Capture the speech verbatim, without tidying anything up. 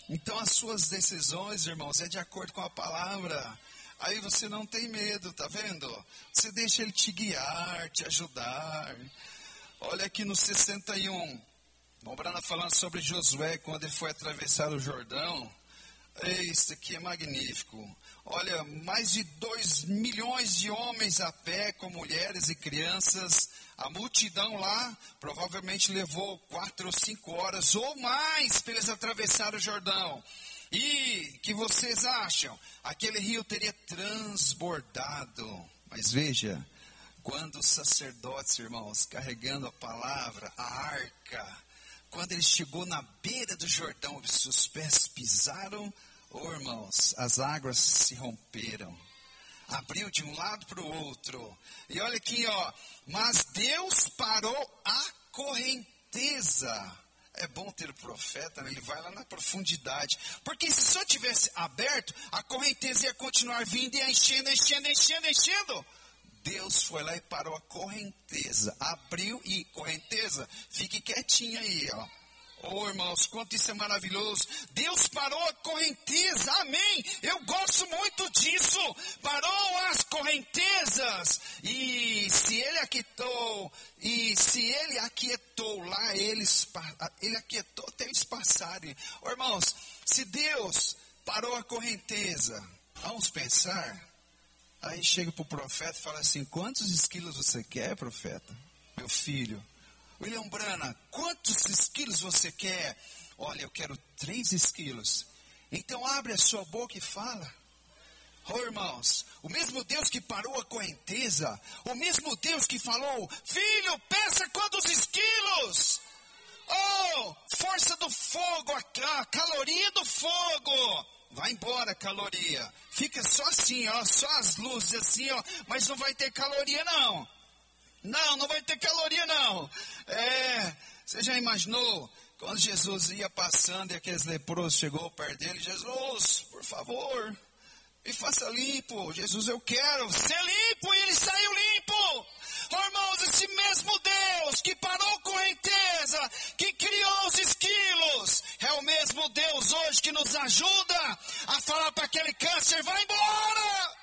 Então as suas decisões, irmãos, é de acordo com a palavra. Aí você não tem medo, tá vendo? Você deixa ele te guiar, te ajudar. Olha aqui no sessenta e um, Mombrana falando sobre Josué, quando ele foi atravessar o Jordão. Isso aqui é magnífico. Olha, mais de dois milhões de homens a pé, com mulheres e crianças. A multidão lá provavelmente levou quatro ou cinco horas ou mais para eles atravessarem o Jordão. E que vocês acham? Aquele rio teria transbordado. Mas veja, quando os sacerdotes, irmãos, carregando a palavra, a arca, quando ele chegou na beira do Jordão, seus pés pisaram, oh, irmãos, as águas se romperam. Abriu de um lado para o outro. E olha aqui, ó. Mas Deus parou a correnteza. É bom ter o profeta, né? Ele vai lá na profundidade. Porque se só tivesse aberto, a correnteza ia continuar vindo e enchendo, enchendo, enchendo, enchendo. Deus foi lá e parou a correnteza. Abriu e correnteza, fique quietinha aí, ó. Oh, irmãos, quanto isso é maravilhoso. Deus parou a correnteza, amém. Eu gosto muito disso. Parou as correntezas. E se ele aquietou, e se ele aquietou lá, eles, ele aquietou até eles passarem. Oh, irmãos, se Deus parou a correnteza, vamos pensar. Aí chega para o profeta e fala assim: quantos esquilos você quer, profeta? Meu filho. William Brana, quantos esquilos você quer? Olha, eu quero três esquilos. Então abre a sua boca e fala. Oh, irmãos, o mesmo Deus que parou a correnteza, o mesmo Deus que falou: filho, peça quantos esquilos? Oh, força do fogo, a, a caloria do fogo. Vai embora, caloria. Fica só assim, ó, só as luzes assim, ó, mas não vai ter caloria não. Não, não vai ter caloria não. É, você já imaginou quando Jesus ia passando e aqueles leprosos chegou perto dele? Jesus, por favor, me faça limpo. Jesus, eu quero ser limpo, e ele saiu limpo. Oh, irmãos, esse mesmo Deus que parou a correnteza, que criou os esquilos, é o mesmo Deus hoje que nos ajuda a falar para aquele câncer: vai embora.